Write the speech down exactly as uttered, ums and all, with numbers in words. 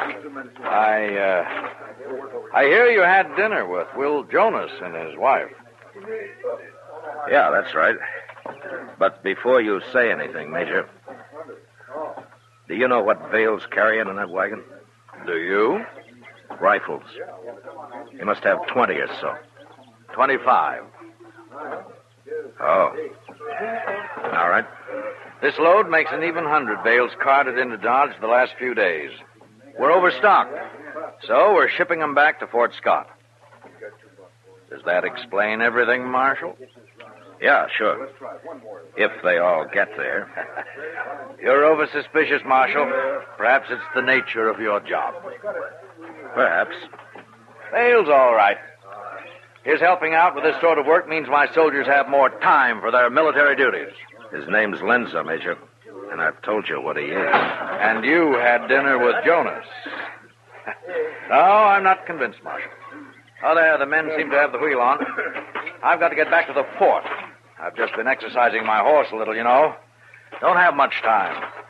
I, uh, I hear you had dinner with Will Jonas and his wife. Yeah, that's right. But before you say anything, Major, do you know what Vale's carrying in that wagon? Do you? Rifles. He must have twenty or so. Twenty-five. Oh. All right. This load makes an even hundred bales carted into Dodge the last few days. We're overstocked, so we're shipping them back to Fort Scott. Does that explain everything, Marshal? Yeah, sure. If they all get there. You're over-suspicious, Marshal. Perhaps it's the nature of your job. Perhaps. Vale's all right. His helping out with this sort of work means my soldiers have more time for their military duties. His name's Lenza, Major, and I've told you what he is. And you had dinner with Jonas. No, I'm not convinced, Marshal. Oh, there, the men seem to have the wheel on. I've got to get back to the fort. I've just been exercising my horse a little, you know. Don't have much time.